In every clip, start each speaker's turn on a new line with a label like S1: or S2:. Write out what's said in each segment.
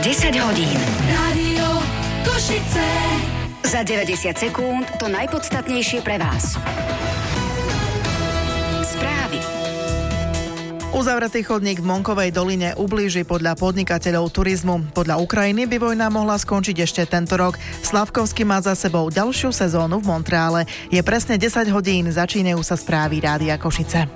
S1: 10 hodín.
S2: Rádio Košice.
S1: Za 90 sekúnd to najpodstatnejšie pre vás. Správy.
S3: Uzavretý chodník v Monkovej doline ublíži podľa podnikateľov turizmu. Podľa Ukrajiny by vojna mohla skončiť ešte tento rok. Slavkovský má za sebou ďalšiu sezónu v Montreale. Je presne 10 hodín, začínajú sa správy Rádia Košice.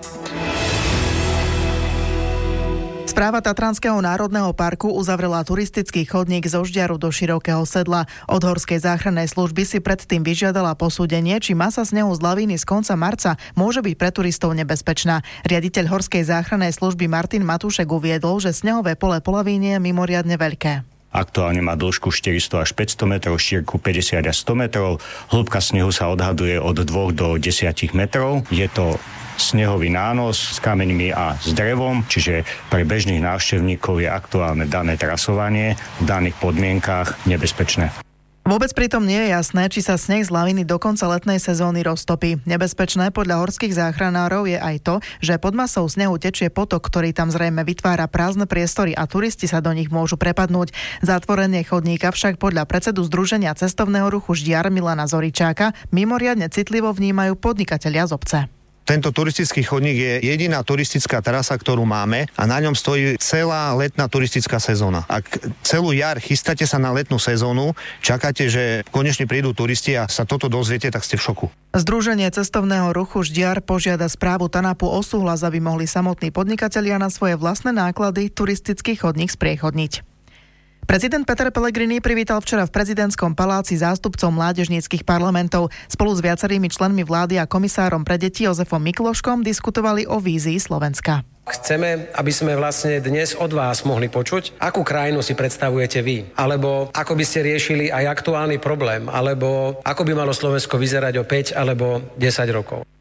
S3: Správa Tatranského národného parku uzavrela turistický chodník zo Žďaru do Širokého Sedla. Od Horskej záchrannej služby si predtým vyžiadala posúdenie, či masa snehu z lavíny z konca marca môže byť pre turistov nebezpečná. Riaditeľ Horskej záchrannej služby Martin Matúšek uviedol, že snehové pole po lavíne je mimoriadne veľké.
S4: Aktuálne má dĺžku 400 až 500 metrov, šírku 50 až 100 metrov. Hĺbka snehu sa odhaduje od 2 do 10 metrov. Je to snehový nános s kameňmi a s drevom, čiže pre bežných návštevníkov je aktuálne dané trasovanie v daných podmienkách nebezpečné.
S3: Vôbec pritom nie je jasné, či sa sneh z laviny do konca letnej sezóny roztopí. Nebezpečné podľa horských záchranárov je aj to, že pod masou snehu tečie potok, ktorý tam zrejme vytvára prázdne priestory a turisti sa do nich môžu prepadnúť. Zatvorenie chodníka však podľa predsedu Združenia cestovného ruchu Žďar Milana Zoričáka mimoriadne citlivo vnímajú podnikatelia z obce.
S5: Tento turistický chodník je jediná turistická trasa, ktorú máme a na ňom stojí celá letná turistická sezóna. Ak celú jar chystáte sa na letnú sezónu, čakáte, že konečne prídu turisti a sa toto dozviete, tak ste v šoku.
S3: Združenie cestovného ruchu Žďar požiada správu TANAPu o súhlas, aby mohli samotní podnikatelia na svoje vlastné náklady turistický chodník spriechodniť. Prezident Peter Pellegrini privítal včera v prezidentskom paláci zástupcov mládežníckych parlamentov. Spolu s viacerými členmi vlády a komisárom pre deti Jozefom Mikloškom diskutovali o vízii Slovenska.
S6: Chceme, aby sme vlastne dnes od vás mohli počuť, akú krajinu si predstavujete vy, alebo ako by ste riešili aj aktuálny problém, alebo ako by malo Slovensko vyzerať o 5 alebo 10 rokov.